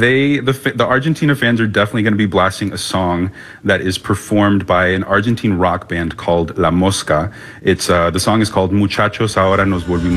The Argentina fans are definitely going to be blasting a song that is performed by an Argentine rock band called La Mosca. The song is called Muchachos Ahora Nos Volvimos